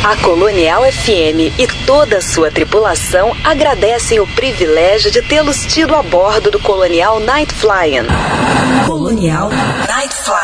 A Colonial FM e toda a sua tripulação agradecem o privilégio de tê-los tido a bordo do Colonial Night Flying. Colonial Night Flying.